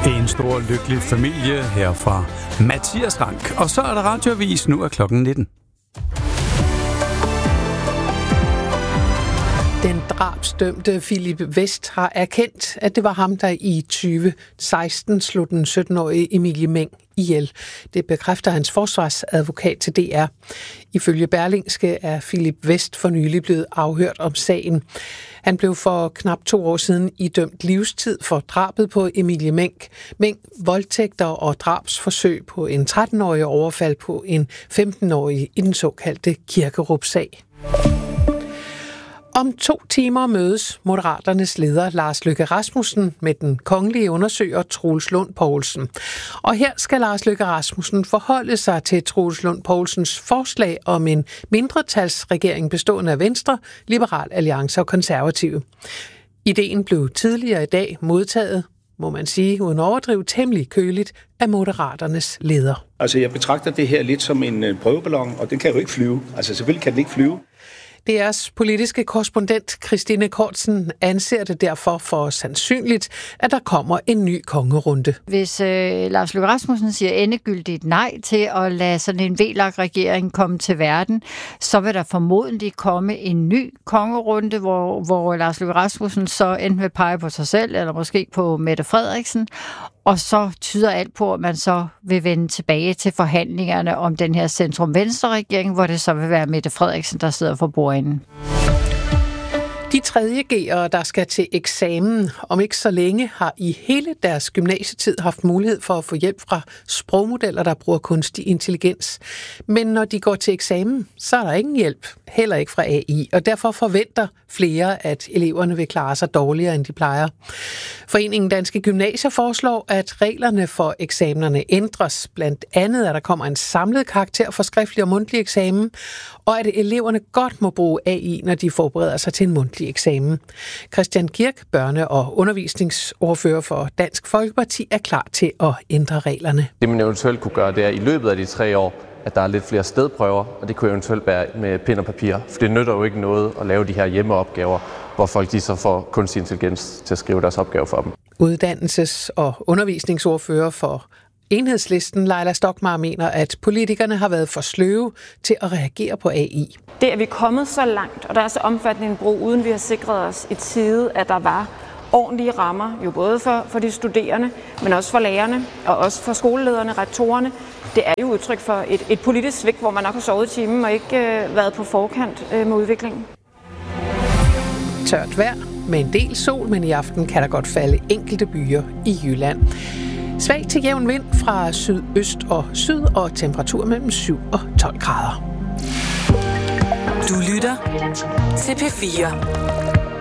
En stor lykkelig familie her fra Mathias Rank. Og så er der radioavis, nu er klokken 19. Den drabsdømte Philip West har erkendt, at det var ham, der i 2016 slog den 17-årige Emilie Meng ihjel. Det bekræfter hans forsvarsadvokat til DR. Ifølge Berlingske er Philip West for nylig blevet afhørt om sagen. Han blev for knap 2 år siden idømt livstid for drabet på Emilie Meng, voldtægter og drabsforsøg på en 13-årig overfald på en 15-årig i den såkaldte Kirkerup-sag. Om 2 timer mødes Moderaternes leder Lars Løkke Rasmussen med den kongelige undersøger Troels Lund Poulsen. Og her skal Lars Løkke Rasmussen forholde sig til Troels Lund Poulsens forslag om en mindretalsregering bestående af Venstre, Liberal Alliance og Konservative. Ideen blev tidligere i dag modtaget, må man sige, uden overdrive, temmelig køligt af Moderaternes leder. Altså jeg betragter det her lidt som en prøveballon, og den kan jo ikke flyve. Altså selvfølgelig kan den ikke flyve. DR's politiske korrespondent Christine Kortsen anser det derfor for sandsynligt, at der kommer en ny kongerunde. Hvis Lars Løkke Rasmussen siger endegyldigt nej til at lade sådan en VLAK-regering komme til verden, så vil der formodentlig komme en ny kongerunde, hvor Lars Løkke Rasmussen så enten vil pege på sig selv, eller måske på Mette Frederiksen, og så tyder alt på, at man så vil vende tilbage til forhandlingerne om den her centrum-venstre-regering, hvor det så vil være Mette Frederiksen, der sidder for bordenden. De 3.G'ere, der skal til eksamen om ikke så længe, har i hele deres gymnasietid haft mulighed for at få hjælp fra sprogmodeller, der bruger kunstig intelligens. Men når de går til eksamen, så er der ingen hjælp, heller ikke fra AI, og derfor forventer flere, at eleverne vil klare sig dårligere, end de plejer. Foreningen Danske Gymnasier foreslår, at reglerne for eksamenerne ændres. Blandt andet, at der kommer en samlet karakter for skriftlig og mundtlig eksamen, og at eleverne godt må bruge AI, når de forbereder sig til en mundtlig eksamen. Christian Kirk, børne- og undervisningsordfører for Dansk Folkeparti, er klar til at ændre reglerne. Det man eventuelt kunne gøre, det er i løbet af de 3 år, at der er lidt flere stedprøver, og det kunne eventuelt være med pen og papir. For det nytter jo ikke noget at lave de her hjemmeopgaver, hvor folk de så får kunstig intelligens til at skrive deres opgave for dem. Uddannelses- og undervisningsordfører for Enhedslisten, Leila Stokmar, mener, at politikerne har været for sløve til at reagere på AI. Det er vi kommet så langt, og der er så omfattende en brug, uden vi har sikret os i tide, at der var ordentlige rammer, jo både for de studerende, men også for lærerne, og også for skolelederne, rektorerne. Det er jo udtryk for et politisk svigt, hvor man nok har sovet i timen og ikke været på forkant med udviklingen. Tørt vejr med en del sol, men i aften kan der godt falde enkelte byer i Jylland. Svag til jævn vind fra sydøst og syd, og temperatur mellem 7 og 12 grader. Du lytter til P4.